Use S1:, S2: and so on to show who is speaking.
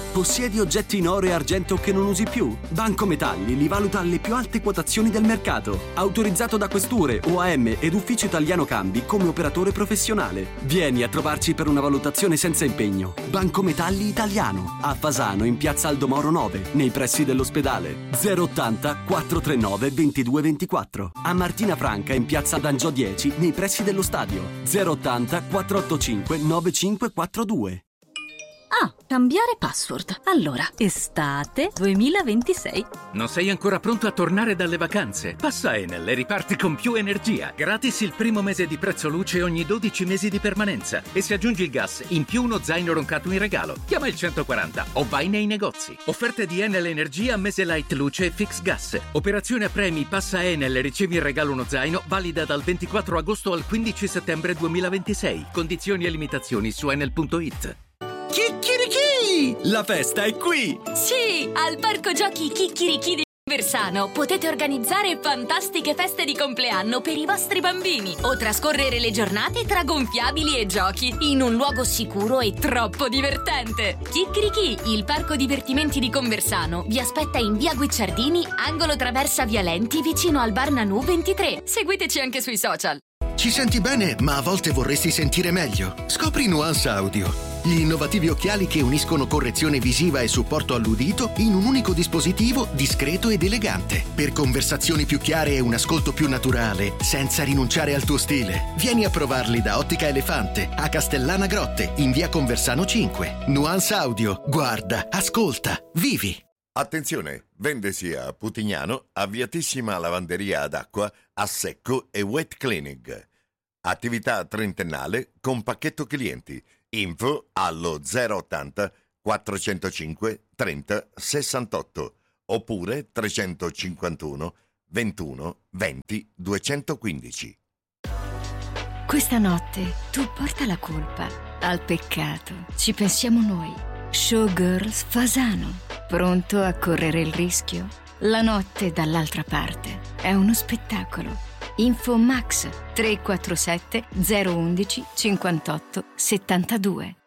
S1: Possiedi oggetti in oro e argento che non usi più? Banco Metalli li valuta alle più alte quotazioni del mercato. Autorizzato da questure, OAM ed Ufficio Italiano Cambi come operatore professionale. Vieni a trovarci per una valutazione senza impegno. Banco Metalli Italiano. A Fasano in piazza Aldomoro 9, nei pressi dell'ospedale. 080 439 2224. A Martina Franca in piazza D'Angiò 10, nei pressi dello stadio. 080 485 9542.
S2: Ah, cambiare password. Allora, estate 2026.
S3: Non sei ancora pronto a tornare dalle vacanze? Passa Enel e riparti con più energia. Gratis il primo mese di prezzo luce ogni 12 mesi di permanenza. E se aggiungi il gas, in più uno zaino roncato in regalo. Chiama il 140 o vai nei negozi. Offerte di Enel Energia, mese light luce e fix gas. Operazione a premi, passa Enel e ricevi in regalo uno zaino, valida dal 24 agosto al 15 settembre 2026. Condizioni e limitazioni su enel.it.
S1: Chicchirichì! La festa è qui!
S4: Sì, al Parco Giochi Chicchirichì di Conversano potete organizzare fantastiche feste di compleanno per i vostri bambini o trascorrere le giornate tra gonfiabili e giochi in un luogo sicuro e troppo divertente. Chicchirichì, il parco divertimenti di Conversano, vi aspetta in via Guicciardini, angolo traversa Vialenti, vicino al bar Nanù 23. Seguiteci anche sui social.
S5: Ci senti bene, ma a volte vorresti sentire meglio? Scopri Nuance Audio. Gli innovativi occhiali che uniscono correzione visiva e supporto all'udito in un unico dispositivo discreto ed elegante. Per conversazioni più chiare e un ascolto più naturale, senza rinunciare al tuo stile. Vieni a provarli da Ottica Elefante, a Castellana Grotte, in via Conversano 5. Nuance Audio. Guarda, ascolta, vivi.
S6: Attenzione, vendesi a Putignano, avviatissima lavanderia ad acqua, a secco e wet cleaning. Attività trentennale con pacchetto clienti. Info allo 080 405 30 68 oppure 351 21 20 215.
S7: Questa notte tu porta la colpa al peccato. Ci pensiamo noi. Showgirls Fasano. Pronto a correre il rischio? La notte dall'altra parte è uno spettacolo. Info Max 347 011 58 72.